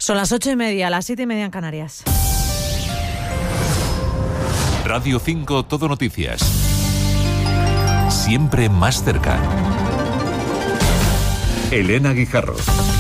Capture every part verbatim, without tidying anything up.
Son las ocho y media, las siete y media en Canarias. Radio cinco Todo Noticias. Siempre más cerca. Elena Guijarro.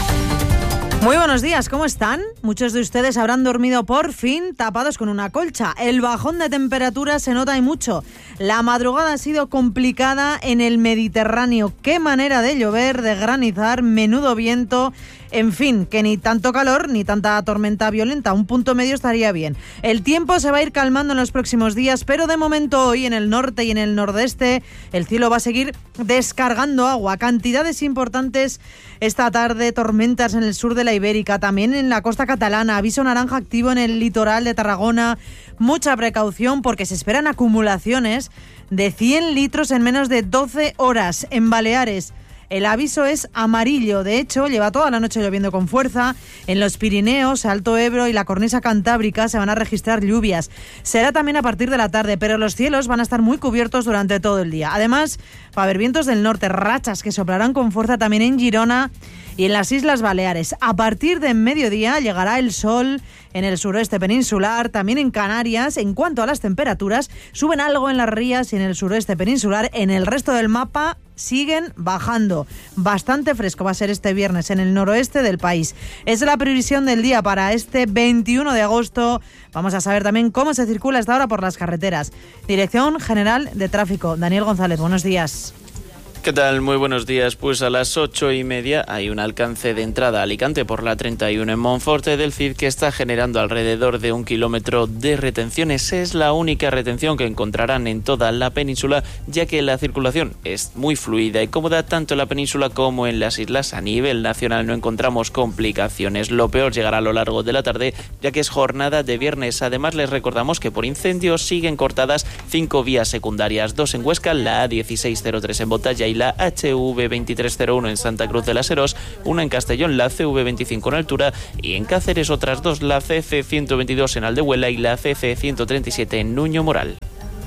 Muy buenos días, ¿cómo están? Muchos de ustedes habrán dormido por fin tapados con una colcha. El bajón de temperatura se nota y mucho. La madrugada ha sido complicada en el Mediterráneo. Qué manera de llover, de granizar, menudo viento. En fin, que ni tanto calor ni tanta tormenta violenta. Un punto medio estaría bien. El tiempo se va a ir calmando en los próximos días, pero de momento hoy en el norte y en el nordeste el cielo va a seguir descargando agua. Cantidades importantes esta tarde, tormentas en el sur de la Ibérica, también en la costa catalana. Aviso naranja activo en el litoral de Tarragona. Mucha precaución porque se esperan acumulaciones de cien litros en menos de doce horas. En Baleares el aviso es amarillo. De hecho, lleva toda la noche lloviendo con fuerza. En los Pirineos, Alto Ebro y la cornisa cantábrica se van a registrar lluvias. Será también a partir de la tarde, pero los cielos van a estar muy cubiertos durante todo el día. Además, va a haber vientos del norte, rachas que soplarán con fuerza también en Girona y en las Islas Baleares. A partir de mediodía llegará el sol en el suroeste peninsular, también en Canarias. En cuanto a las temperaturas, suben algo en las rías y en el suroeste peninsular. En el resto del mapa siguen bajando. Bastante fresco va a ser este viernes en el noroeste del país. Es la previsión del día para este veintiuno de agosto. Vamos a saber también cómo se circula esta hora por las carreteras. Dirección General de Tráfico. Daniel González, buenos días. ¿Qué tal? Muy buenos días. Pues a las ocho y media hay un alcance de entrada a Alicante por la treinta y uno en Monforte del Cid que está generando alrededor de un kilómetro de retenciones. Es la única retención que encontrarán en toda la península, ya que la circulación es muy fluida y cómoda tanto en la península como en las islas. A nivel nacional no encontramos complicaciones. Lo peor llegará a lo largo de la tarde, ya que es jornada de viernes. Además, les recordamos que por incendios siguen cortadas cinco vías secundarias, dos en Huesca, la A dieciséis cero tres en Botalla y la H V veintitrés cero uno en Santa Cruz de las Heros, una en Castellón, la C V veinticinco en Altura, y en Cáceres otras dos, la C C ciento veintidós en Aldehuela y la C C ciento treinta y siete en Nuño Moral.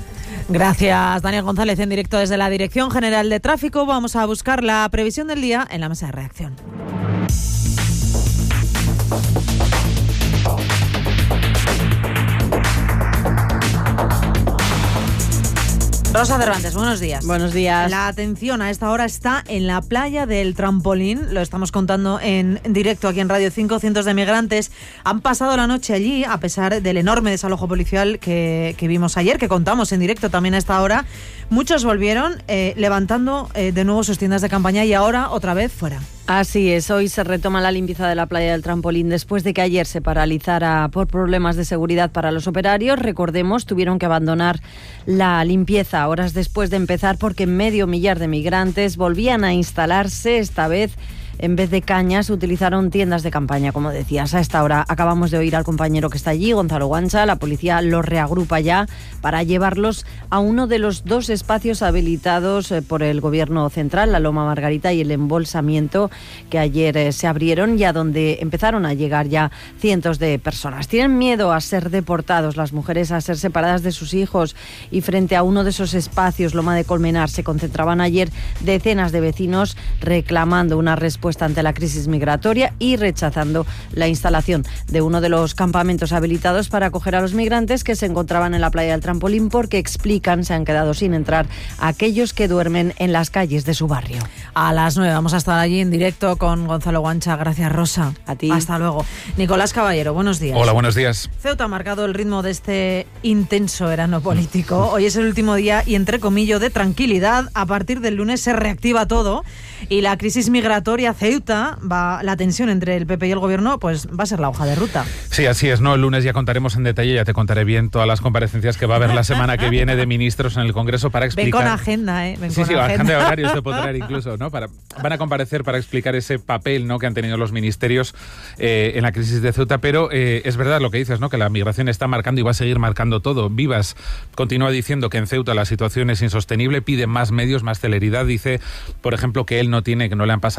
Gracias, Daniel González, en directo desde la Dirección General de Tráfico. Vamos a buscar la previsión del día en la mesa de reacción. Rosa Cervantes, buenos días. Buenos días. La atención a esta hora está en la playa del Trampolín. Lo estamos contando en directo aquí en Radio cinco. Cientos de migrantes han pasado la noche allí, a pesar del enorme desalojo policial que, que vimos ayer, que contamos en directo también a esta hora. Muchos volvieron eh, levantando eh, de nuevo sus tiendas de campaña y ahora otra vez fuera. Así es, hoy se retoma la limpieza de la playa del Trampolín después de que ayer se paralizara por problemas de seguridad para los operarios. Recordemos, tuvieron que abandonar la limpieza horas después de empezar porque medio millar de migrantes volvían a instalarse. Esta vez, en vez de cañas, utilizaron tiendas de campaña, como decías. A esta hora acabamos de oír al compañero que está allí, Gonzalo Guancha. La policía los reagrupa ya para llevarlos a uno de los dos espacios habilitados por el Gobierno central, la Loma Margarita y el Embolsamiento, que ayer eh, se abrieron y a donde empezaron a llegar ya cientos de personas. Tienen miedo a ser deportados, las mujeres a ser separadas de sus hijos, y frente a uno de esos espacios, Loma de Colmenar, se concentraban ayer decenas de vecinos reclamando una respuesta ante la crisis migratoria y rechazando la instalación de uno de los campamentos habilitados para acoger a los migrantes que se encontraban en la playa del Trampolín, porque explican se han quedado sin entrar aquellos que duermen en las calles de su barrio. A las nueve vamos a estar allí en directo con Gonzalo Guancha. Gracias, Rosa. A ti. Hasta luego. Nicolás Caballero, buenos días. Hola, buenos días. Ceuta ha marcado el ritmo de este intenso verano político. Hoy es el último día y, entre comillas, de tranquilidad. A partir del lunes se reactiva todo y la crisis migratoria Ceuta, va, la tensión entre el P P y el Gobierno, pues va a ser la hoja de ruta. Sí, así es, ¿no? El lunes ya contaremos en detalle, ya te contaré bien todas las comparecencias que va a haber la semana que viene de ministros en el Congreso para explicar... Ven con agenda, ¿eh? Ven sí, con sí, agenda. agenda de horarios se podrá incluso, ¿no? Para, van a comparecer para explicar ese papel, ¿no?, que han tenido los ministerios eh, en la crisis de Ceuta, pero eh, es verdad lo que dices, ¿no?, que la migración está marcando y va a seguir marcando todo. Vivas continúa diciendo que en Ceuta la situación es insostenible, pide más medios, más celeridad. Dice, por ejemplo, que él no tiene, que no le han pasado datos oficiales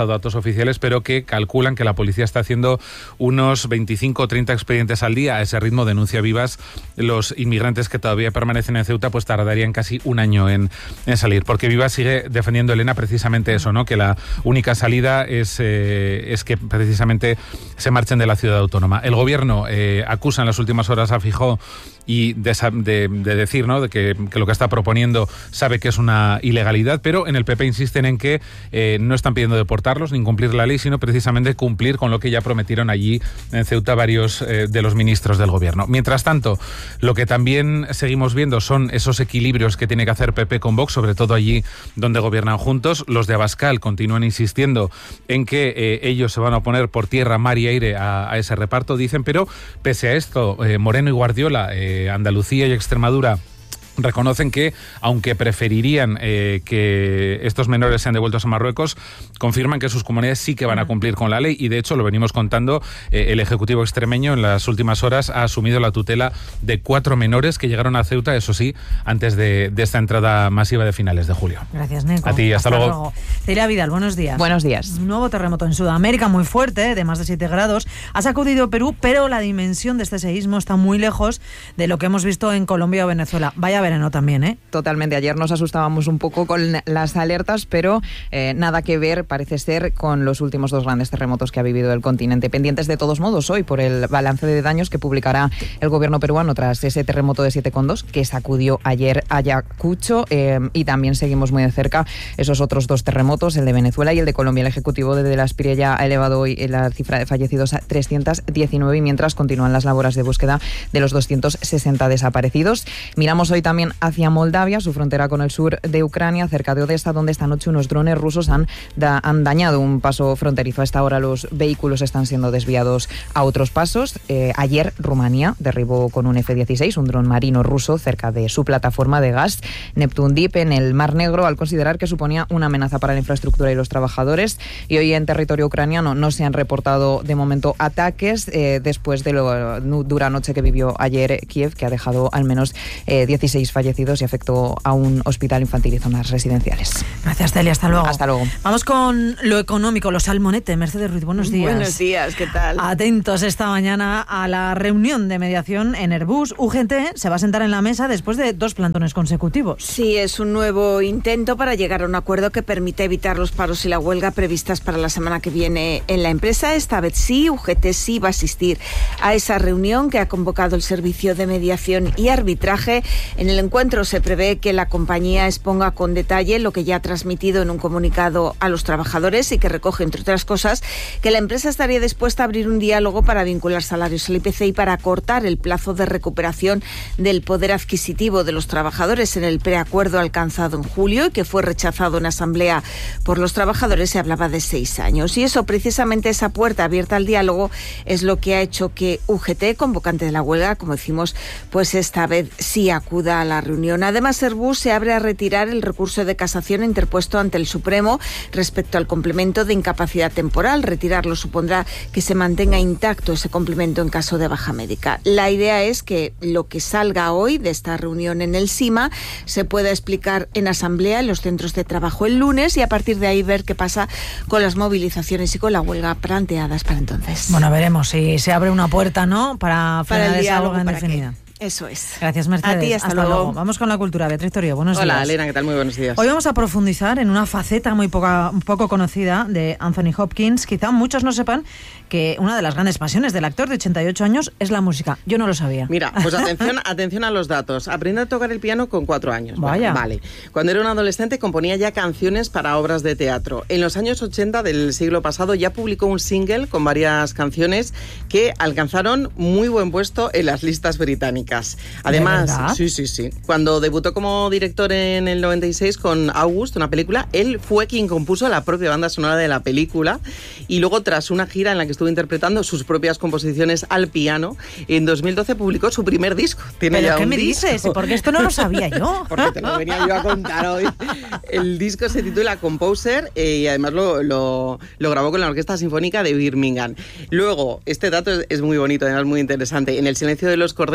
oficiales, pero que calculan que la policía está haciendo unos veinticinco o treinta expedientes al día. A ese ritmo, denuncia Vivas, los inmigrantes que todavía permanecen en Ceuta pues tardarían casi un año en, en salir, porque Vivas sigue defendiendo, Elena, precisamente eso, ¿no? Que la única salida es, eh, es que precisamente se marchen de la ciudad autónoma. El gobierno eh, acusa en las últimas horas a Feijóo y de, de, de decir, ¿no?, de que, que lo que está proponiendo sabe que es una ilegalidad, pero en el P P insisten en que eh, no están pidiendo deportarlos ni cumplir la ley, sino precisamente cumplir con lo que ya prometieron allí en Ceuta varios eh, de los ministros del gobierno. Mientras tanto, lo que también seguimos viendo son esos equilibrios que tiene que hacer P P con Vox, sobre todo allí donde gobiernan juntos. Los de Abascal continúan insistiendo en que eh, ellos se van a oponer por tierra, mar y aire a, a ese reparto, dicen, pero pese a esto, eh, Moreno y Guardiola, eh, Andalucía y Extremadura, reconocen que, aunque preferirían eh, que estos menores sean devueltos a Marruecos, confirman que sus comunidades sí que van a cumplir con la ley y, de hecho, lo venimos contando, eh, el Ejecutivo extremeño en las últimas horas ha asumido la tutela de cuatro menores que llegaron a Ceuta, eso sí, antes de, de esta entrada masiva de finales de julio. Gracias, Neco. A ti, hasta, hasta luego. luego. Celia Vidal, buenos días. Buenos días. Un nuevo terremoto en Sudamérica muy fuerte, de más de siete grados, ha sacudido Perú, pero la dimensión de este seísmo está muy lejos de lo que hemos visto en Colombia o Venezuela. Vaya verano también, ¿eh? Totalmente. Ayer nos asustábamos un poco con las alertas, pero eh, nada que ver, parece ser, con los últimos dos grandes terremotos que ha vivido el continente. Pendientes de todos modos hoy por el balance de daños que publicará el gobierno peruano tras ese terremoto de siete coma dos que sacudió ayer Ayacucho, eh, y también seguimos muy de cerca esos otros dos terremotos, el de Venezuela y el de Colombia. El Ejecutivo de la Aspirilla ha elevado hoy la cifra de fallecidos a trescientos diecinueve y mientras continúan las labores de búsqueda de los doscientos sesenta desaparecidos. Miramos hoy también hacia Moldavia, su frontera con el sur de Ucrania, cerca de Odessa, donde esta noche unos drones rusos han, da, han dañado un paso fronterizo. A esta hora los vehículos están siendo desviados a otros pasos. Eh, ayer Rumanía derribó con un F dieciséis un dron marino ruso cerca de su plataforma de gas Neptune Deep en el Mar Negro, al considerar que suponía una amenaza para la infraestructura y los trabajadores. Y hoy en territorio ucraniano no se han reportado de momento ataques eh, después de la dura noche que vivió ayer Kiev, que ha dejado al menos eh, dieciséis fallecidos y afectó a un hospital infantil y zonas residenciales. Gracias, Celia. Hasta luego. Hasta luego. Vamos con lo económico, los Salmonete. Mercedes Ruiz, buenos días. Buenos días, ¿qué tal? Atentos esta mañana a la reunión de mediación en Airbus. U G T se va a sentar en la mesa después de dos plantones consecutivos. Sí, es un nuevo intento para llegar a un acuerdo que permita evitar los paros y la huelga previstas para la semana que viene en la empresa. Esta vez sí, U G T sí va a asistir a esa reunión que ha convocado el Servicio de Mediación y Arbitraje. En el encuentro se prevé que la compañía exponga con detalle lo que ya ha transmitido en un comunicado a los trabajadores y que recoge, entre otras cosas, que la empresa estaría dispuesta a abrir un diálogo para vincular salarios al I P C y para acortar el plazo de recuperación del poder adquisitivo de los trabajadores. En el preacuerdo alcanzado en julio y que fue rechazado en asamblea por los trabajadores se hablaba de seis años. Y eso, precisamente esa puerta abierta al diálogo, es lo que ha hecho que U G T, convocante de la huelga, como decimos, pues esta vez sí acuda a la reunión. Además, Airbus se abre a retirar el recurso de casación interpuesto ante el Supremo respecto al complemento de incapacidad temporal. Retirarlo supondrá que se mantenga intacto ese complemento en caso de baja médica. La idea es que lo que salga hoy de esta reunión en el SIMA se pueda explicar en asamblea en los centros de trabajo el lunes y a partir de ahí ver qué pasa con las movilizaciones y con la huelga planteadas para entonces. Bueno, veremos si se abre una puerta, ¿no?, para frenar esa huelga indefinida. Eso es. Gracias, Mercedes. A ti, hasta, hasta luego. luego. Vamos con la cultura. Beatriz Torío, buenos Hola, días. Hola, Elena, ¿qué tal? Muy buenos días. Hoy vamos a profundizar en una faceta muy poca, poco conocida de Anthony Hopkins. Quizá muchos no sepan que una de las grandes pasiones del actor de ochenta y ocho años es la música. Yo no lo sabía. Mira, pues atención, atención a los datos. Aprendió a tocar el piano con cuatro años. Vaya. Bueno, vale. Cuando era un adolescente componía ya canciones para obras de teatro. En los años ochenta del siglo pasado ya publicó un single con varias canciones que alcanzaron muy buen puesto en las listas británicas. Además, sí, sí, sí. Cuando debutó como director en el noventa y seis con August, una película, él fue quien compuso la propia banda sonora de la película y luego, tras una gira en la que estuvo interpretando sus propias composiciones al piano, en dos mil doce publicó su primer disco. Tiene ¿Pero ya qué un me disco. dices? Porque esto no lo sabía yo. Porque te lo venía yo a contar hoy. El disco se titula Composer eh, y además lo, lo, lo grabó con la Orquesta Sinfónica de Birmingham. Luego, este dato es, es muy bonito, además muy interesante. En El silencio de los corderos,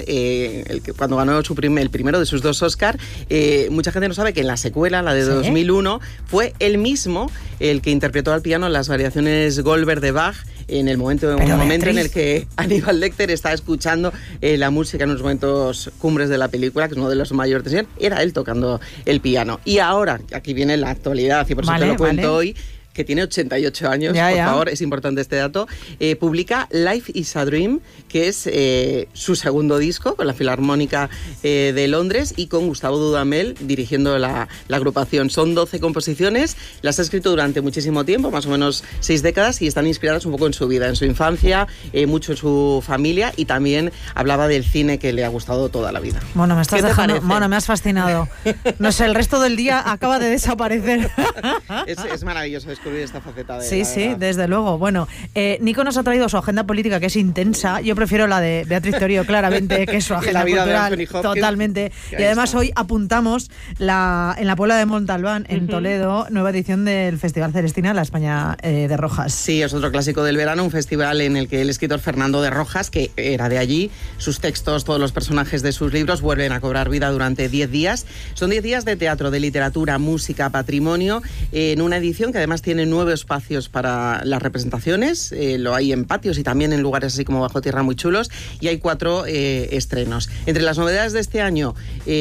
eh, el que, cuando ganó su primer, el primero de sus dos Oscar, eh, mucha gente no sabe que en la secuela, la de ¿sí? dos mil uno, fue él mismo el que interpretó al piano las variaciones Goldberg de Bach en el momento, en un momento en el que Aníbal Lecter está escuchando eh, la música en unos momentos cumbres de la película, que es uno de los mayores tensión, era él tocando el piano. Y ahora, aquí viene la actualidad, y por eso vale, te lo cuento vale. hoy, que tiene ochenta y ocho años, ya, por ya. favor, es importante este dato, eh, publica Life is a Dream, que es eh, su segundo disco, con la Filarmónica eh, de Londres y con Gustavo Dudamel dirigiendo la, la agrupación. Son doce composiciones, las ha escrito durante muchísimo tiempo, más o menos seis décadas, y están inspiradas un poco en su vida, en su infancia, eh, mucho en su familia, y también hablaba del cine que le ha gustado toda la vida. Bueno, me estás dejando, bueno, me has fascinado. No sé, el resto del día acaba de desaparecer. es, es maravilloso descubrir esta faceta de sí, sí, desde luego. Bueno, eh, Nico nos ha traído su agenda política, que es intensa. Yo prefiero la de Beatriz Torío, claramente, que es su agenda cultural, totalmente. Y además hoy apuntamos la, en la Puebla de Montalbán, en uh-huh. Toledo, nueva edición del Festival Celestina, la España eh, de Rojas. Sí, es otro clásico del verano, un festival en el que el escritor Fernando de Rojas, que era de allí, sus textos, todos los personajes de sus libros vuelven a cobrar vida durante diez días. Son diez días de teatro, de literatura, música, patrimonio, eh, en una edición que además tiene nueve espacios para las representaciones, eh, lo hay en patios y también en lugares así como bajo tierra muy chulos, y hay cuatro eh, estrenos. Entre las novedades de este año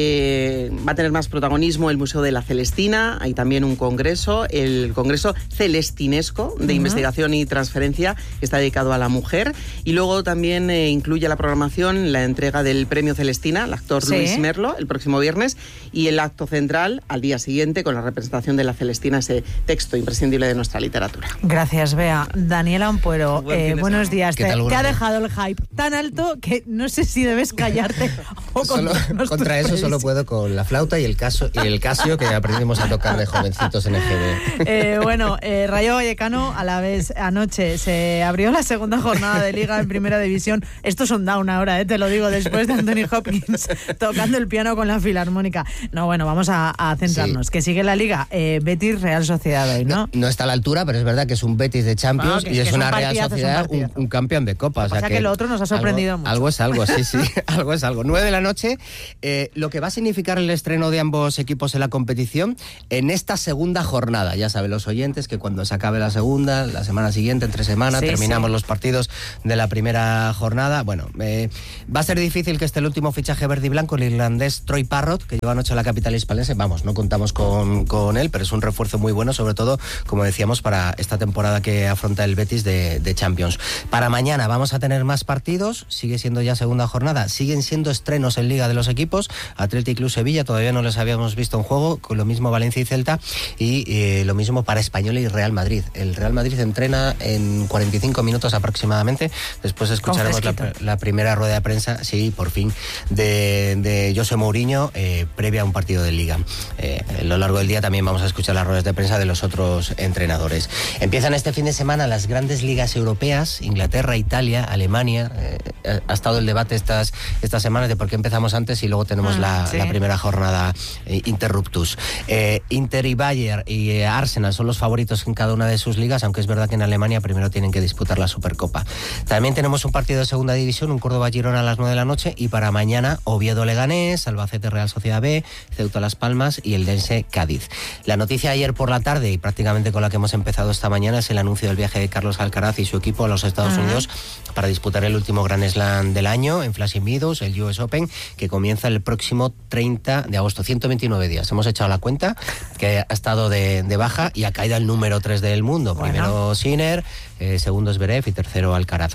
eh, va a tener más protagonismo el Museo de la Celestina, hay también un congreso, el Congreso Celestinesco de uh-huh. Investigación y Transferencia, que está dedicado a la mujer, y luego también eh, incluye la programación la entrega del Premio Celestina al actor ¿sí? Luis Merlo el próximo viernes, y el acto central al día siguiente con la representación de la Celestina, ese texto imprescindible de nuestra literatura. Gracias, Bea. Daniela Ampuero, Buen eh, buenos días. Te, te ha dejado el hype tan alto que no sé si debes callarte o solo, contra eso solo puedo con la flauta y el, caso, y el casio que aprendimos a tocar de jovencitos en el G B. Eh, bueno, eh, Rayo Vallecano, a la vez, anoche se abrió la segunda jornada de Liga en Primera División. Esto es un down ahora, eh, te lo digo, después de Anthony Hopkins tocando el piano con la Filarmónica. No, bueno, vamos a, a centrarnos. Sí. Que sigue la Liga, eh, Betis Real Sociedad hoy, ¿no? ¿no? No está a la altura, pero es verdad que es un Betis de Champions ah, y es, es una Real Sociedad, un, un campeón de Copa. O sea, que, que lo otro nos ha sorprendido algo, mucho. Algo es algo, sí, sí, algo es algo. Nueve de la noche, eh, lo que va a significar el estreno de ambos equipos en la competición en esta segunda jornada. Ya saben los oyentes que cuando se acabe la segunda, la semana siguiente, entre semana, sí, terminamos sí. los partidos de la primera jornada. Bueno, eh, va a ser difícil que esté el último fichaje verde y blanco, el irlandés Troy Parrott, que lleva anoche a la capital hispalense. Vamos, no contamos con, con él, pero es un refuerzo muy bueno, sobre todo, como decíamos, para esta temporada que afronta el Betis de, de Champions. Para mañana vamos a tener más partidos, sigue siendo ya segunda jornada, siguen siendo estrenos en Liga de los equipos, Athletic Club Sevilla, todavía no les habíamos visto en juego, con lo mismo Valencia y Celta, y eh, lo mismo para Español y Real Madrid. El Real Madrid entrena en cuarenta y cinco minutos aproximadamente, después escucharemos la, la primera rueda de prensa, sí, por fin, de, de José Mourinho, eh, previa a un partido de Liga. Eh, a lo largo del día también vamos a escuchar las ruedas de prensa de los otros entrenadores. Empiezan este fin de semana las grandes ligas europeas, Inglaterra, Italia, Alemania. Eh, ha estado el debate estas, estas semanas de por qué empezamos antes y luego tenemos ah, la, sí. la primera jornada eh, interruptus. Eh, Inter y Bayern y eh, Arsenal son los favoritos en cada una de sus ligas, aunque es verdad que en Alemania primero tienen que disputar la Supercopa. También tenemos un partido de segunda división, un Córdoba-Girona a las nueve de la noche, y para mañana Oviedo-Leganés, Albacete Real Sociedad B, Ceuta-Las Palmas y Eldense-Cádiz. La noticia ayer por la tarde, y prácticamente con la que hemos empezado esta mañana, es el anuncio del viaje de Carlos Alcaraz y su equipo a los Estados uh-huh. Unidos para disputar el último Grand Slam del año en Flushing Meadows, el U S Open, que comienza el próximo treinta de agosto. ciento veintinueve días. Hemos echado la cuenta, que ha estado de, de baja y ha caído el número tres del mundo. Bueno. Primero Sinner, eh, segundo Zverev y tercero Alcaraz.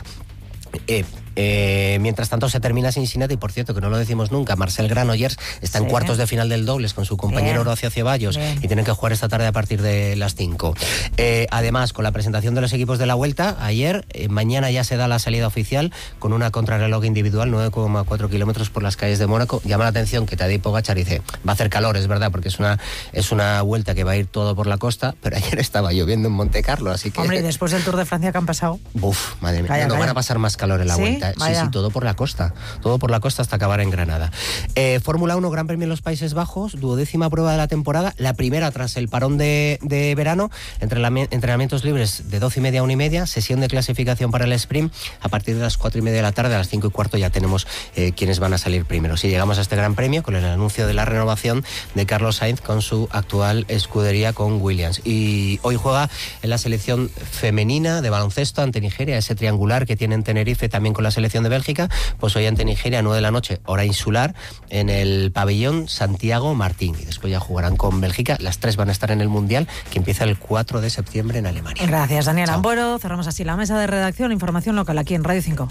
Eh, eh, mientras tanto se termina Cincinnati, y por cierto que no lo decimos nunca, Marcel Granollers está sí. en cuartos de final del dobles con su compañero Bien. Horacio Ceballos Bien. y tienen que jugar esta tarde a partir de las cinco. Eh, además, con la presentación de los equipos de la Vuelta ayer, eh, mañana ya se da la salida oficial con una contrarreloj individual, nueve coma cuatro kilómetros por las calles de Mónaco. Llama la atención que Tadej Pogačar dice, va a hacer calor, es verdad, porque es una, es una vuelta que va a ir todo por la costa, pero ayer estaba lloviendo en Monte Carlo, así que... Hombre, y después del Tour de Francia que han pasado... Uf, madre mía, calla, no calla. van a pasar más calor en la ¿Sí? vuelta. Vaya. Sí, sí, todo por la costa. Todo por la costa hasta acabar en Granada. Eh, Fórmula uno, Gran Premio en los Países Bajos, duodécima prueba de la temporada, la primera tras el parón de, de verano, entrenamientos libres de doce y media a una y media, sesión de clasificación para el sprint. A partir de las cuatro y media de la tarde, a las cinco y cuarto, ya tenemos eh, quienes van a salir primero. Si llegamos a este Gran Premio con el anuncio de la renovación de Carlos Sainz con su actual escudería con Williams. Y hoy juega en la selección femenina de baloncesto ante Nigeria, ese triangular que tiene en Tenerife también con la selección de Bélgica. Pues hoy ante Nigeria, nueve de la noche, hora insular, en el pabellón Santiago Martín. Y después ya jugarán con Bélgica. Las tres van a estar en el Mundial, que empieza el cuatro de septiembre en Alemania. Gracias, Daniel Chao. Ambuero. Cerramos así la mesa de redacción. Información local aquí en Radio cinco.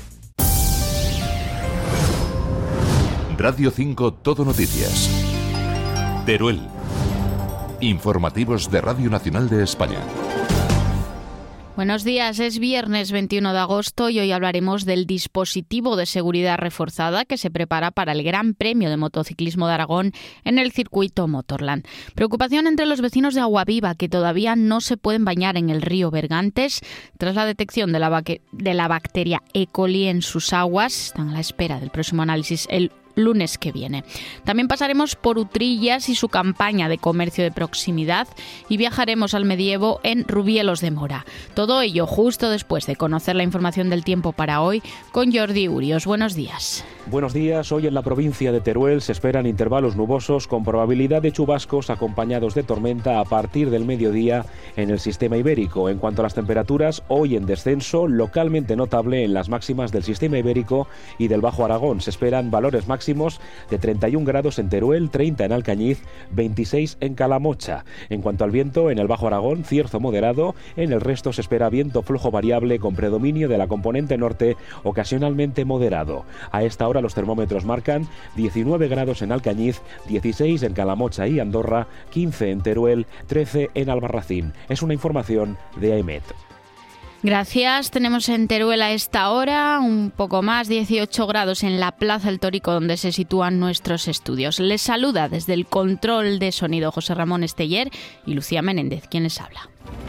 Radio cinco Todo Noticias. Teruel. Informativos de Radio Nacional de España. Buenos días, es viernes veintiuno de agosto y hoy hablaremos del dispositivo de seguridad reforzada que se prepara para el Gran Premio de Motociclismo de Aragón en el circuito Motorland. Preocupación entre los vecinos de Aguaviva, que todavía no se pueden bañar en el río Bergantes tras la detección de la, baque- de la bacteria E. coli en sus aguas. Están a la espera del próximo análisis el lunes que viene. También pasaremos por Utrillas y su campaña de comercio de proximidad y viajaremos al medievo en Rubielos de Mora. Todo ello justo después de conocer la información del tiempo para hoy con Jordi Urios. Buenos días. Buenos días. Hoy en la provincia de Teruel se esperan intervalos nubosos con probabilidad de chubascos acompañados de tormenta a partir del mediodía en el sistema ibérico. En cuanto a las temperaturas, hoy en descenso localmente notable en las máximas del sistema ibérico y del Bajo Aragón. Se esperan valores máximos máximos de treinta y un grados en Teruel, treinta en Alcañiz, veintiséis en Calamocha. En cuanto al viento, en el Bajo Aragón, cierzo moderado, en el resto se espera viento flojo variable con predominio de la componente norte, ocasionalmente moderado. A esta hora los termómetros marcan diecinueve grados en Alcañiz, dieciséis en Calamocha y Andorra, quince en Teruel, trece en Albarracín. Es una información de A E M E T. Gracias. Tenemos en Teruel a esta hora un poco más, dieciocho grados en la Plaza El Tórico, donde se sitúan nuestros estudios. Les saluda desde el control de sonido José Ramón Esteller y Lucía Menéndez, quien les habla.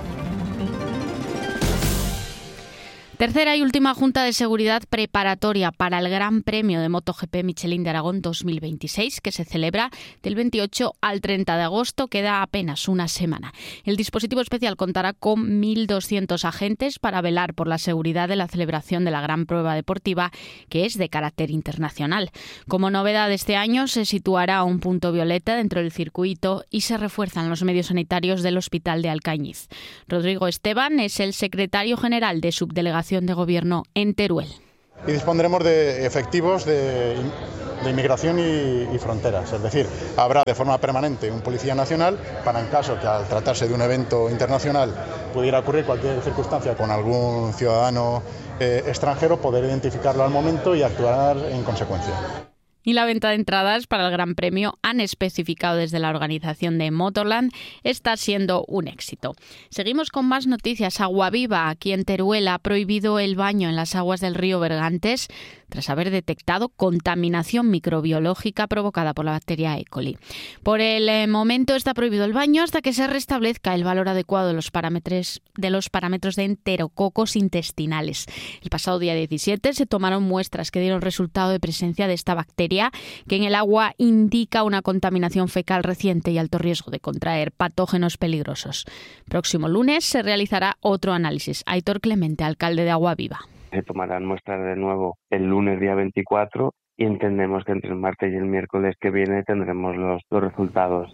Tercera y última Junta de Seguridad preparatoria para el Gran Premio de MotoGP Michelin de Aragón dos mil veintiséis, que se celebra del veintiocho al treinta de agosto. Queda apenas una semana. El dispositivo especial contará con mil doscientos agentes para velar por la seguridad de la celebración de la gran prueba deportiva, que es de carácter internacional. Como novedad de este año, se situará un punto violeta dentro del circuito y se refuerzan los medios sanitarios del Hospital de Alcañiz. Rodrigo Esteban es el secretario general de Subdelegación de Gobierno en Teruel. Y dispondremos de efectivos de, de inmigración y, y fronteras, es decir, habrá de forma permanente un policía nacional para, en caso que al tratarse de un evento internacional pudiera ocurrir cualquier circunstancia con algún ciudadano eh, extranjero, poder identificarlo al momento y actuar en consecuencia. Y la venta de entradas para el Gran Premio, han especificado desde la organización de Motorland, está siendo un éxito. Seguimos con más noticias. Aguaviva, aquí en Teruel, ha prohibido el baño en las aguas del río Bergantes tras haber detectado contaminación microbiológica provocada por la bacteria E. coli. Por el momento está prohibido el baño hasta que se restablezca el valor adecuado de los parámetros de los parámetros de enterococos intestinales. El pasado día diecisiete se tomaron muestras que dieron resultado de presencia de esta bacteria, que en el agua indica una contaminación fecal reciente y alto riesgo de contraer patógenos peligrosos. Próximo lunes se realizará otro análisis. Aitor Clemente, alcalde de Aguaviva. Se tomarán muestras de nuevo el lunes día veinticuatro y entendemos que entre el martes y el miércoles que viene tendremos los, los resultados.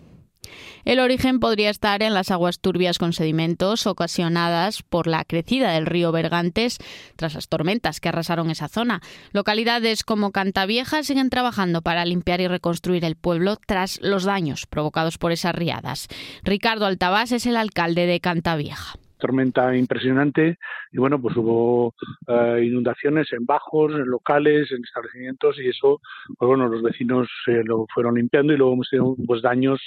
El origen podría estar en las aguas turbias con sedimentos ocasionadas por la crecida del río Bergantes tras las tormentas que arrasaron esa zona. Localidades como Cantavieja siguen trabajando para limpiar y reconstruir el pueblo tras los daños provocados por esas riadas. Ricardo Altabás es el alcalde de Cantavieja. Tormenta impresionante y bueno, pues hubo uh, inundaciones en bajos, en locales, en establecimientos y eso, pues bueno, los vecinos eh, lo fueron limpiando y luego hemos tenido pues daños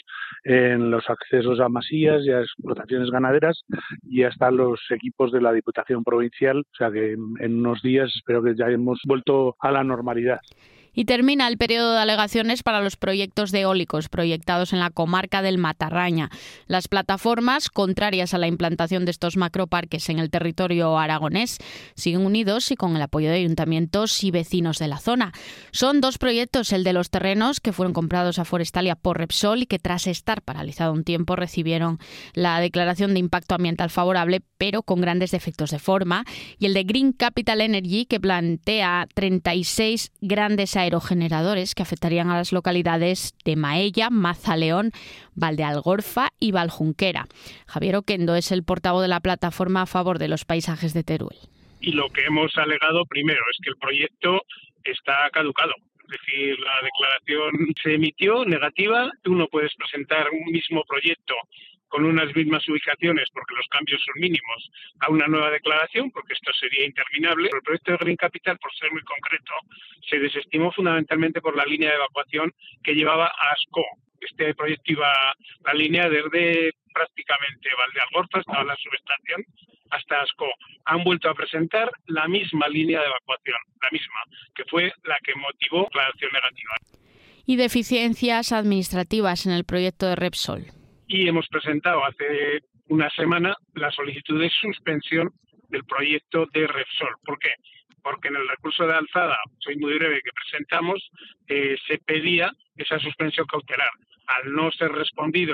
en los accesos a masías y a explotaciones ganaderas y hasta los equipos de la Diputación Provincial, o sea que en, en unos días espero que ya hemos vuelto a la normalidad. Y termina el periodo de alegaciones para los proyectos de eólicos proyectados en la comarca del Matarraña. Las plataformas, contrarias a la implantación de estos macroparques en el territorio aragonés, siguen unidos y con el apoyo de ayuntamientos y vecinos de la zona. Son dos proyectos, el de los terrenos que fueron comprados a Forestalia por Repsol y que tras estar paralizado un tiempo recibieron la declaración de impacto ambiental favorable, pero con grandes defectos de forma, y el de Green Capital Energy, que plantea treinta y seis grandes aerogeneradores que afectarían a las localidades de Maella, Mazaleón, Valdealgorfa y Valjunquera. Javier Oquendo es el portavoz de la plataforma a favor de los paisajes de Teruel. Y lo que hemos alegado primero es que el proyecto está caducado. Es decir, la declaración se emitió negativa. Tú no puedes presentar un mismo proyecto con unas mismas ubicaciones, porque los cambios son mínimos, a una nueva declaración, porque esto sería interminable. El proyecto de Green Capital, por ser muy concreto, se desestimó fundamentalmente por la línea de evacuación que llevaba a Ascó. Este proyecto iba la línea desde prácticamente Valdealgorfa, hasta la subestación, hasta Ascó. Han vuelto a presentar la misma línea de evacuación, la misma, que fue la que motivó la declaración negativa. Y deficiencias administrativas en el proyecto de Repsol. Y hemos presentado hace una semana la solicitud de suspensión del proyecto de Repsol. ¿Por qué? Porque en el recurso de alzada, soy muy breve, que presentamos, eh, se pedía esa suspensión cautelar. Al no ser respondido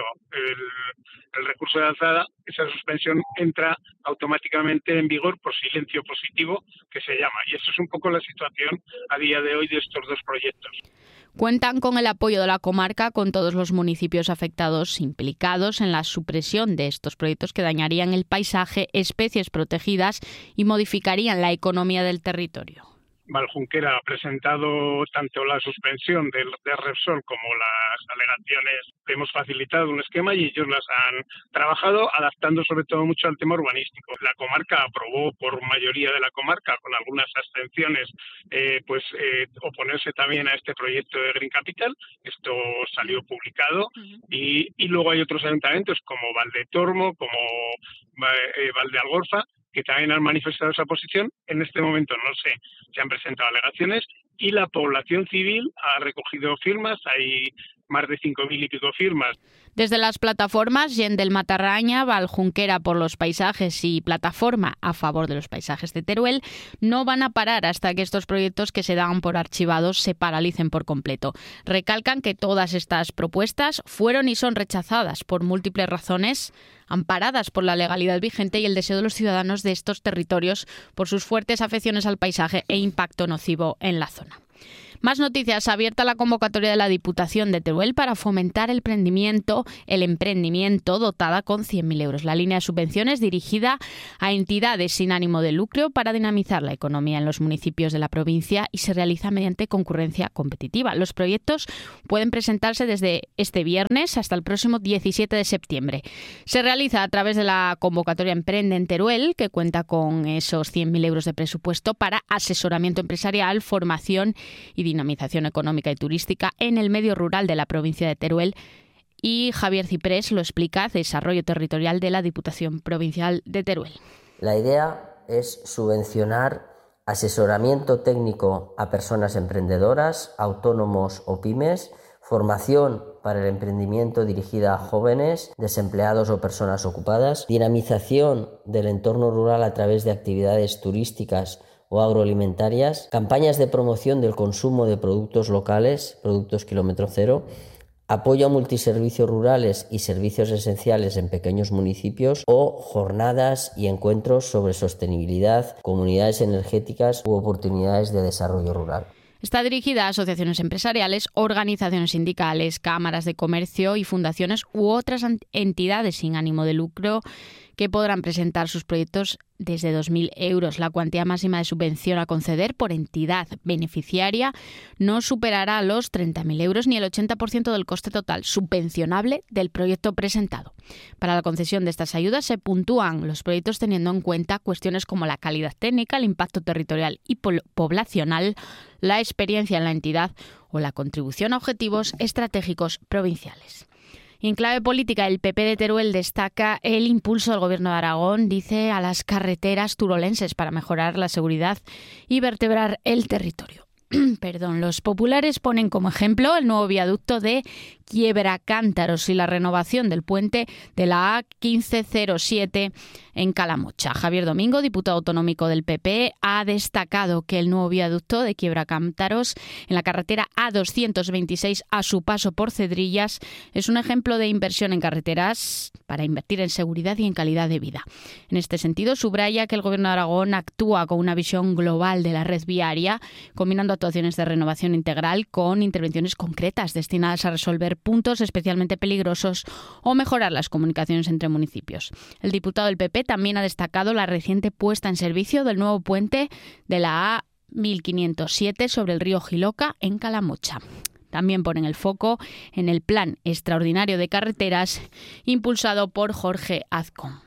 el, el recurso de alzada, esa suspensión entra automáticamente en vigor por silencio positivo, que se llama. Y eso es un poco la situación a día de hoy de estos dos proyectos. Cuentan con el apoyo de la comarca, con todos los municipios afectados implicados en la supresión de estos proyectos que dañarían el paisaje, especies protegidas y modificarían la economía del territorio. Valjunquera ha presentado tanto la suspensión de, de Repsol como las alegaciones. Hemos facilitado un esquema y ellos las han trabajado adaptando sobre todo mucho al tema urbanístico. La comarca aprobó por mayoría de la comarca, con algunas abstenciones, eh, pues eh, oponerse también a este proyecto de Green Capital. Esto salió publicado. Uh-huh. y, y luego hay otros ayuntamientos como Valdetormo, como eh, Valdealgorfa, que también han manifestado esa posición. En este momento no sé, se han presentado alegaciones y la población civil ha recogido firmas, hay más de cinco mil y pico firmas. Desde las plataformas Gent del Matarraña, Valjunquera por los paisajes y Plataforma a favor de los paisajes de Teruel no van a parar hasta que estos proyectos que se dan por archivados se paralicen por completo. Recalcan que todas estas propuestas fueron y son rechazadas por múltiples razones, amparadas por la legalidad vigente y el deseo de los ciudadanos de estos territorios por sus fuertes afecciones al paisaje e impacto nocivo en la zona. Más noticias. Abierta la convocatoria de la Diputación de Teruel para fomentar el emprendimiento, el emprendimiento dotada con cien mil euros. La línea de subvenciones dirigida a entidades sin ánimo de lucro para dinamizar la economía en los municipios de la provincia y se realiza mediante concurrencia competitiva. Los proyectos pueden presentarse desde este viernes hasta el próximo diecisiete de septiembre. Se realiza a través de la convocatoria Emprende en Teruel, que cuenta con esos cien mil euros de presupuesto para asesoramiento empresarial, formación y dinamización económica y turística en el medio rural de la provincia de Teruel. Y Javier Ciprés lo explica, Desarrollo Territorial de la Diputación Provincial de Teruel. La idea es subvencionar asesoramiento técnico a personas emprendedoras, autónomos o pymes, formación para el emprendimiento dirigida a jóvenes, desempleados o personas ocupadas, dinamización del entorno rural a través de actividades turísticas o agroalimentarias, campañas de promoción del consumo de productos locales, productos kilómetro cero, apoyo a multiservicios rurales y servicios esenciales en pequeños municipios o jornadas y encuentros sobre sostenibilidad, comunidades energéticas u oportunidades de desarrollo rural. Está dirigida a asociaciones empresariales, organizaciones sindicales, cámaras de comercio y fundaciones u otras entidades sin ánimo de lucro que podrán presentar sus proyectos desde dos mil euros. La cuantía máxima de subvención a conceder por entidad beneficiaria no superará los treinta mil euros ni el ochenta por ciento del coste total subvencionable del proyecto presentado. Para la concesión de estas ayudas se puntúan los proyectos teniendo en cuenta cuestiones como la calidad técnica, el impacto territorial y poblacional, la experiencia en la entidad o la contribución a objetivos estratégicos provinciales. Y en clave política, el P P de Teruel destaca el impulso del Gobierno de Aragón, dice, a las carreteras turolenses para mejorar la seguridad y vertebrar el territorio. Perdón, los populares ponen como ejemplo el nuevo viaducto de Quiebracántaros y la renovación del puente de la A quince cero siete en Calamocha. Javier Domingo, diputado autonómico del P P, ha destacado que el nuevo viaducto de Quiebracántaros en la carretera A doscientos veintiséis a su paso por Cedrillas es un ejemplo de inversión en carreteras para invertir en seguridad y en calidad de vida. En este sentido, subraya que el Gobierno de Aragón actúa con una visión global de la red viaria, combinando actuaciones de renovación integral con intervenciones concretas destinadas a resolver puntos especialmente peligrosos o mejorar las comunicaciones entre municipios. El diputado del P P también ha destacado la reciente puesta en servicio del nuevo puente de la A mil quinientos siete sobre el río Jiloca en Calamocha. También ponen el foco en el Plan Extraordinario de Carreteras impulsado por Jorge Azcón.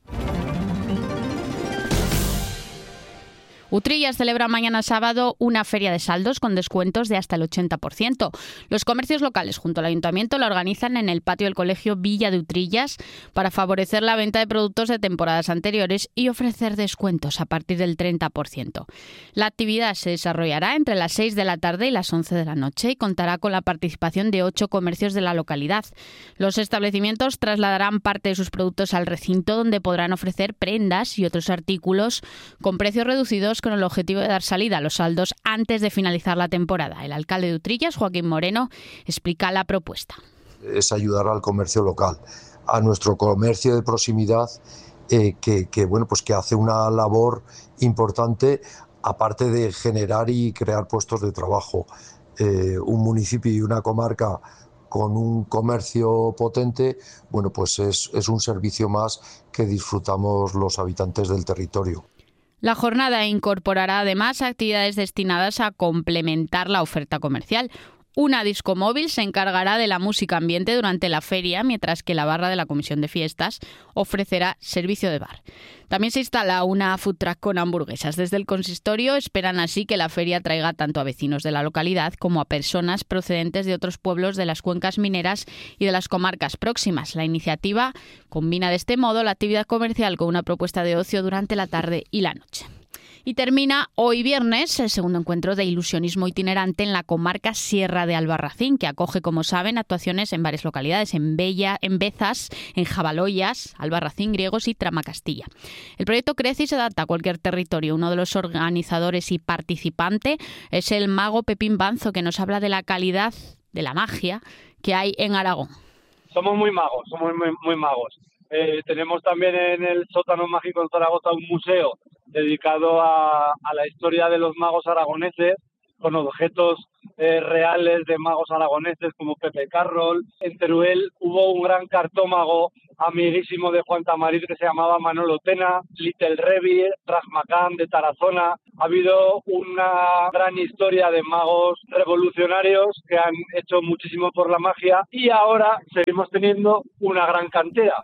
Utrillas celebra mañana sábado una feria de saldos con descuentos de hasta el ochenta por ciento. Los comercios locales junto al ayuntamiento la organizan en el patio del colegio Villa de Utrillas para favorecer la venta de productos de temporadas anteriores y ofrecer descuentos a partir del treinta por ciento. La actividad se desarrollará entre las seis de la tarde y las once de la noche y contará con la participación de ocho comercios de la localidad. Los establecimientos trasladarán parte de sus productos al recinto, donde podrán ofrecer prendas y otros artículos con precios reducidos con el objetivo de dar salida a los saldos antes de finalizar la temporada. El alcalde de Utrillas, Joaquín Moreno, explica la propuesta. Es ayudar al comercio local, a nuestro comercio de proximidad, eh, que, que, bueno, pues que hace una labor importante, aparte de generar y crear puestos de trabajo. Eh, un municipio y una comarca con un comercio potente, bueno, pues es, es un servicio más que disfrutamos los habitantes del territorio. La jornada incorporará además actividades destinadas a complementar la oferta comercial. Una disco móvil se encargará de la música ambiente durante la feria, mientras que la barra de la Comisión de Fiestas ofrecerá servicio de bar. También se instala una food truck con hamburguesas. Desde el consistorio esperan así que la feria traiga tanto a vecinos de la localidad como a personas procedentes de otros pueblos de las cuencas mineras y de las comarcas próximas. La iniciativa combina de este modo la actividad comercial con una propuesta de ocio durante la tarde y la noche. Y termina hoy viernes el segundo encuentro de ilusionismo itinerante en la comarca Sierra de Albarracín, que acoge, como saben, actuaciones en varias localidades, en Bella, en Bezas, en Jabaloyas, Albarracín, Griegos y Tramacastilla. El proyecto crece y se adapta a cualquier territorio. Uno de los organizadores y participante es el mago Pepín Banzo, que nos habla de la calidad de la magia que hay en Aragón. Somos muy magos, somos muy, muy magos. Eh, tenemos también en el sótano mágico en Zaragoza un museo dedicado a, a la historia de los magos aragoneses, con objetos eh, reales de magos aragoneses como Pepe Carroll. En Teruel hubo un gran cartómago amiguísimo de Juan Tamariz que se llamaba Manolo Tena, Little Revi, Rajmakán de Tarazona. Ha habido una gran historia de magos revolucionarios que han hecho muchísimo por la magia y ahora seguimos teniendo una gran cantera.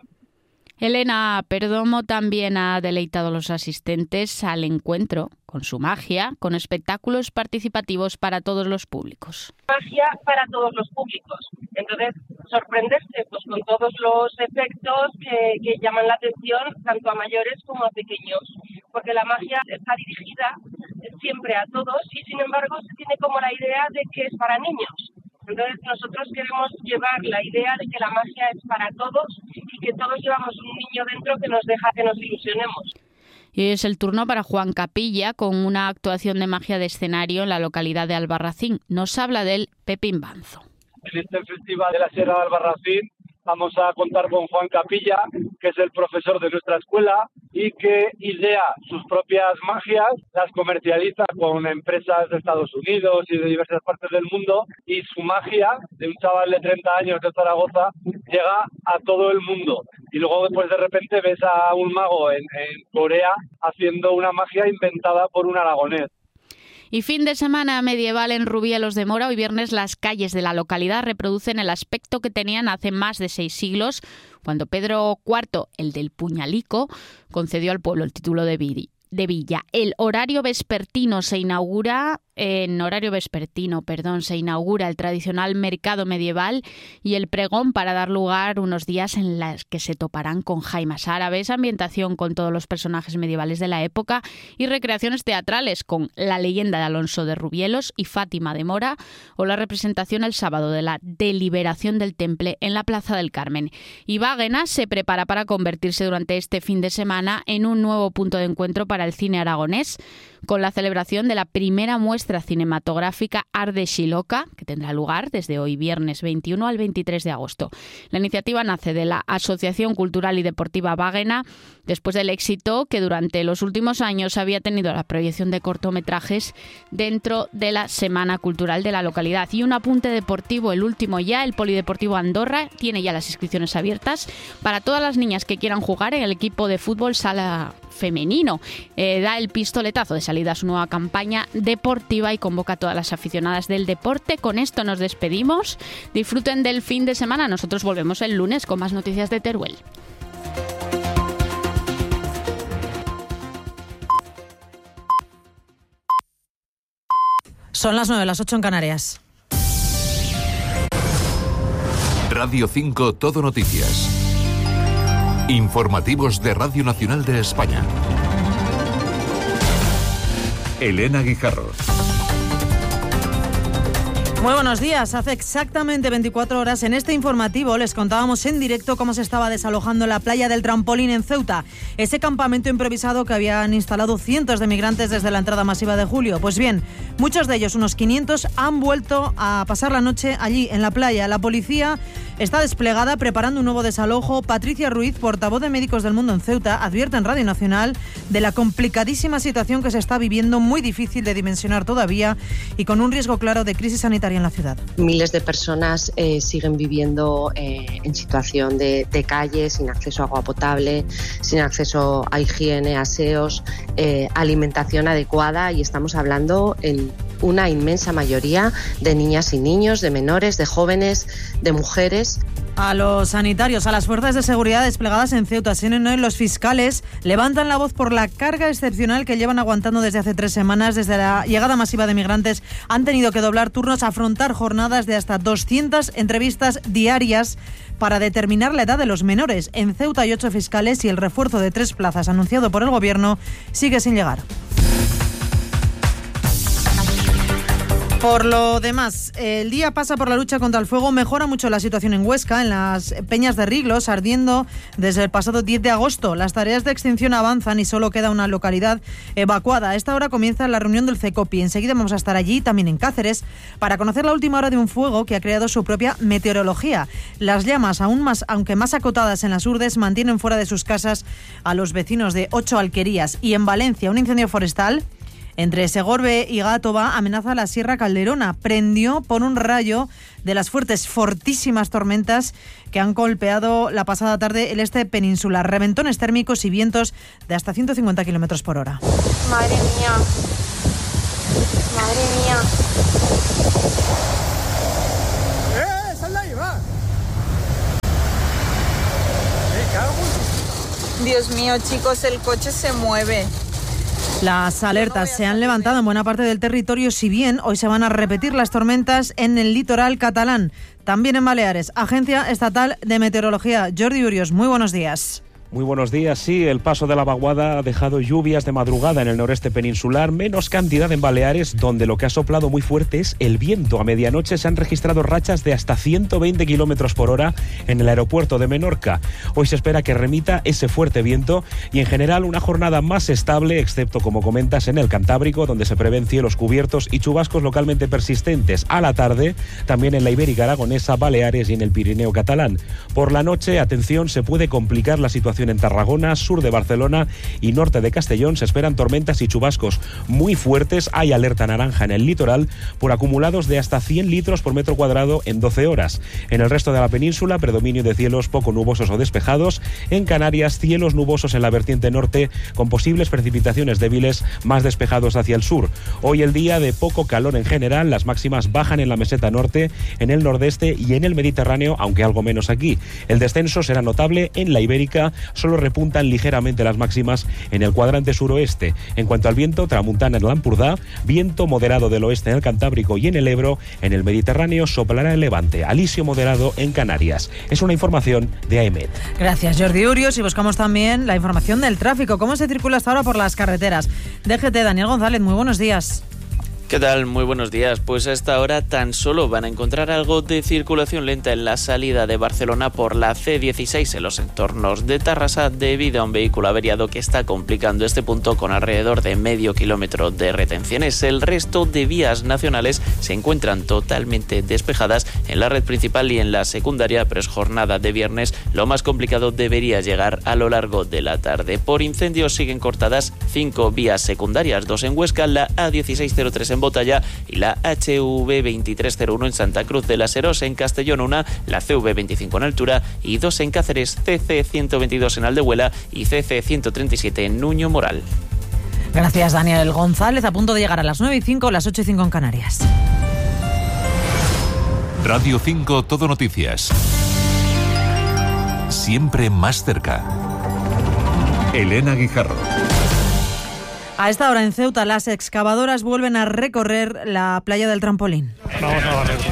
Elena Perdomo también ha deleitado a los asistentes al encuentro con su magia, con espectáculos participativos para todos los públicos. Magia para todos los públicos. Entonces, sorprenderse pues, con todos los efectos que, que llaman la atención tanto a mayores como a pequeños, porque la magia está dirigida siempre a todos y, sin embargo, se tiene como la idea de que es para niños. Entonces nosotros queremos llevar la idea de que la magia es para todos y que todos llevamos un niño dentro que nos deja que nos ilusionemos. Y es el turno para Juan Capilla con una actuación de magia de escenario en la localidad de Albarracín. Nos habla del Pepín Banzo. En este festival de la Sierra de Albarracín vamos a contar con Juan Capilla, que es el profesor de nuestra escuela y que idea sus propias magias, las comercializa con empresas de Estados Unidos y de diversas partes del mundo, y su magia, de un chaval de treinta años de Zaragoza, llega a todo el mundo. Y luego después de repente ves a un mago en, en Corea haciendo una magia inventada por un aragonés. Y fin de semana medieval en Rubielos de Mora. Hoy viernes las calles de la localidad reproducen el aspecto que tenían hace más de seis siglos, cuando Pedro cuarto, el del Puñalico, concedió al pueblo el título de, Viri, de villa. El horario vespertino se inaugura en horario vespertino, perdón, se inaugura el tradicional mercado medieval y el pregón para dar lugar unos días en los que se toparán con jaimas árabes, ambientación con todos los personajes medievales de la época y recreaciones teatrales con La leyenda de Alonso de Rubielos y Fátima de Mora, o la representación el sábado de la deliberación del Temple en la Plaza del Carmen. Y Báguena se prepara para convertirse durante este fin de semana en un nuevo punto de encuentro para el cine aragonés, con la celebración de la primera muestra cinematográfica Arde Xiloca, que tendrá lugar desde hoy viernes veintiuno al veintitrés de agosto. La iniciativa nace de la Asociación Cultural y Deportiva Báguena, después del éxito que durante los últimos años había tenido la proyección de cortometrajes dentro de la Semana Cultural de la localidad. Y un apunte deportivo, el último ya, el Polideportivo Andorra tiene ya las inscripciones abiertas para todas las niñas que quieran jugar en el equipo de fútbol sala femenino. Eh, da el pistoletazo de salida a su nueva campaña deportiva y convoca a todas las aficionadas del deporte. Con esto nos despedimos. Disfruten del fin de semana. Nosotros volvemos el lunes con más noticias de Teruel. Son las nueve, las ocho en Canarias. Radio cinco Todo Noticias. Informativos de Radio Nacional de España. Elena Guijarro. Muy buenos días. Hace exactamente veinticuatro horas en este informativo les contábamos en directo cómo se estaba desalojando la playa del Trampolín en Ceuta, ese campamento improvisado que habían instalado cientos de migrantes desde la entrada masiva de julio. Pues bien, muchos de ellos, unos quinientos, han vuelto a pasar la noche allí en la playa. La policía está desplegada preparando un nuevo desalojo. Patricia Ruiz, portavoz de Médicos del Mundo en Ceuta, advierte en Radio Nacional de la complicadísima situación que se está viviendo, muy difícil de dimensionar todavía y con un riesgo claro de crisis sanitaria en la ciudad. Miles de personas eh, siguen viviendo eh, en situación de, de calle, sin acceso a agua potable, sin acceso a higiene, aseos, eh, alimentación adecuada, y estamos hablando en una inmensa mayoría de niñas y niños, de menores, de jóvenes, de mujeres. A los sanitarios, a las fuerzas de seguridad desplegadas en Ceuta, si no, los fiscales levantan la voz por la carga excepcional que llevan aguantando desde hace tres semanas. Desde la llegada masiva de migrantes han tenido que doblar turnos, afrontar jornadas de hasta doscientas entrevistas diarias para determinar la edad de los menores. En Ceuta hay ocho fiscales y el refuerzo de tres plazas anunciado por el Gobierno sigue sin llegar. Por lo demás, el día pasa por la lucha contra el fuego. Mejora mucho la situación en Huesca, en las peñas de Riglos, ardiendo desde el pasado diez de agosto. Las tareas de extinción avanzan y solo queda una localidad evacuada. A esta hora comienza la reunión del CECOPI. Enseguida vamos a estar allí, también en Cáceres, para conocer la última hora de un fuego que ha creado su propia meteorología. Las llamas, aún más, aunque más acotadas en las urdes, mantienen fuera de sus casas a los vecinos de ocho alquerías. Y en Valencia, un incendio forestal entre Segorbe y Gátova amenaza la Sierra Calderona. Prendió por un rayo de las fuertes, fortísimas tormentas que han golpeado la pasada tarde el este peninsular. Reventones térmicos y vientos de hasta ciento cincuenta kilómetros por hora. Madre mía. Madre mía. ¡Eh! ¡Sal de ahí, va! ¡Me cago! Dios mío, chicos, el coche se mueve. Las alertas se han levantado en buena parte del territorio, si bien hoy se van a repetir las tormentas en el litoral catalán, también en Baleares. Agencia Estatal de Meteorología. Jordi Urios, muy buenos días. Muy buenos días. Sí, el paso de la vaguada ha dejado lluvias de madrugada en el noreste peninsular, menos cantidad en Baleares, donde lo que ha soplado muy fuerte es el viento. A medianoche se han registrado rachas de hasta ciento veinte kilómetros por hora en el aeropuerto de Menorca. Hoy se espera que remita ese fuerte viento y en general una jornada más estable, excepto, como comentas, en el Cantábrico, donde se prevén cielos cubiertos y chubascos localmente persistentes. A la tarde, también en la Ibérica Aragonesa, Baleares y en el Pirineo catalán. Por la noche, atención, se puede complicar la situación en Tarragona, sur de Barcelona y norte de Castellón. Se esperan tormentas y chubascos muy fuertes. Hay alerta naranja en el litoral por acumulados de hasta cien litros por metro cuadrado en doce horas. En el resto de la península, predominio de cielos poco nubosos o despejados. En Canarias, cielos nubosos en la vertiente norte con posibles precipitaciones débiles, más despejados hacia el sur. Hoy el día de poco calor en general. Las máximas bajan en la meseta norte, en el nordeste y en el Mediterráneo, aunque algo menos aquí. El descenso será notable en la Ibérica, solo repuntan ligeramente las máximas en el cuadrante suroeste. En cuanto al viento, tramontana en el Ampurdá, viento moderado del oeste en el Cantábrico y en el Ebro. En el Mediterráneo soplará el levante, alisio moderado en Canarias. Es una información de AEMET. Gracias, Jordi Urios. Y buscamos también la información del tráfico. ¿Cómo se circula hasta ahora por las carreteras? D G T, Daniel González, muy buenos días. ¿Qué tal? Muy buenos días. Pues a esta hora tan solo van a encontrar algo de circulación lenta en la salida de Barcelona por la ce dieciséis en los entornos de Tarrasa debido a un vehículo averiado que está complicando este punto con alrededor de medio kilómetro de retenciones. El resto de vías nacionales se encuentran totalmente despejadas en la red principal y en la secundaria, pero es jornada de viernes. Lo más complicado debería llegar a lo largo de la tarde. Por incendios siguen cortadas cinco vías secundarias, dos en Huesca, la A dieciséis cero tres en Botalla y la hache ve veintitrés cero uno en Santa Cruz de las Heros, en Castellón una, la ce ve veinticinco en Altura y dos en Cáceres, ce ce ciento veintidós en Aldehuela y ce ce ciento treinta y siete en Nuño Moral. Gracias, Daniel González. A punto de llegar a las nueve y cinco, las ocho y cinco en Canarias. Radio cinco Todo Noticias. Siempre más cerca. Elena Guijarro. A esta hora en Ceuta, las excavadoras vuelven a recorrer la playa del Trampolín. Vamos a barrer.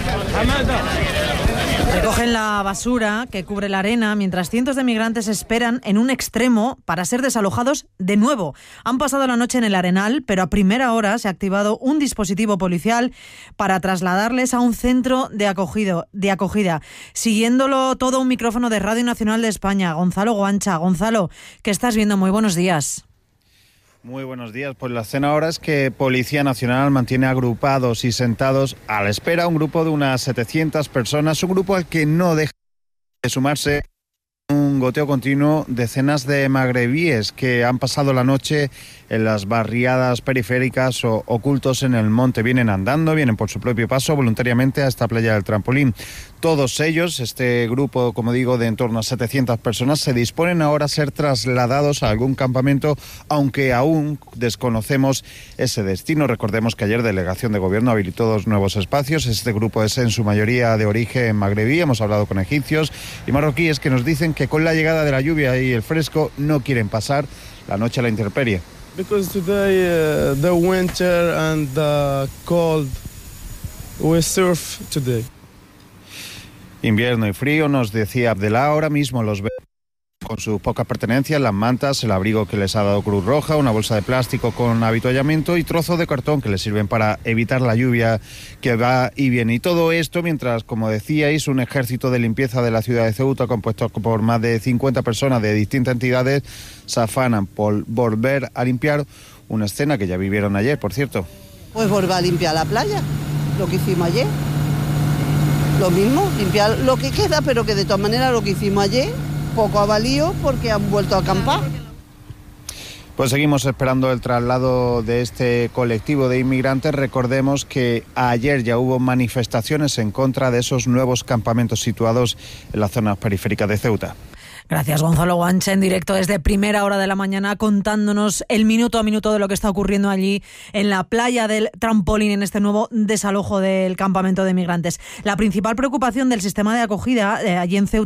Recogen la basura que cubre la arena mientras cientos de migrantes esperan en un extremo para ser desalojados de nuevo. Han pasado la noche en el Arenal, pero a primera hora se ha activado un dispositivo policial para trasladarles a un centro de, acogido, de acogida. Siguiéndolo todo, un micrófono de Radio Nacional de España. Gonzalo Guancha. Gonzalo, ¿qué estás viendo? Muy buenos días. Muy buenos días. Pues la escena ahora es que Policía Nacional mantiene agrupados y sentados a la espera un grupo de unas setecientas personas, un grupo al que no deja de sumarse un goteo continuo decenas de magrebíes que han pasado la noche en las barriadas periféricas o ocultos en el monte. Vienen andando, vienen por su propio paso voluntariamente a esta playa del Trampolín. Todos ellos, este grupo, como digo, de en torno a setecientas personas, se disponen ahora a ser trasladados a algún campamento, aunque aún desconocemos ese destino. Recordemos que ayer Delegación de Gobierno habilitó dos nuevos espacios. Este grupo es en su mayoría de origen magrebí. Hemos hablado con egipcios y marroquíes que nos dicen que con la llegada de la lluvia y el fresco no quieren pasar la noche a la intemperie. Because today uh, the winter and the cold, we surf today. Invierno y frío, nos decía Abdelá, ahora mismo los ve con sus pocas pertenencias, las mantas, el abrigo que les ha dado Cruz Roja, una bolsa de plástico con avituallamiento y trozos de cartón que les sirven para evitar la lluvia que va y viene. Y todo esto mientras, como decíais, un ejército de limpieza de la ciudad de Ceuta, compuesto por más de cincuenta personas de distintas entidades, se afanan por volver a limpiar una escena que ya vivieron ayer, por cierto. Pues volver a limpiar la playa, lo que hicimos ayer. Lo mismo, limpiar lo que queda, pero que de todas maneras lo que hicimos ayer poco ha valido porque han vuelto a acampar. Pues seguimos esperando el traslado de este colectivo de inmigrantes. Recordemos que ayer ya hubo manifestaciones en contra de esos nuevos campamentos situados en las zonas periféricas de Ceuta. Gracias, Gonzalo Guancha, en directo desde primera hora de la mañana, contándonos el minuto a minuto de lo que está ocurriendo allí en la playa del Trampolín, en este nuevo desalojo del campamento de migrantes. La principal preocupación del sistema de acogida eh, allí en Ceuta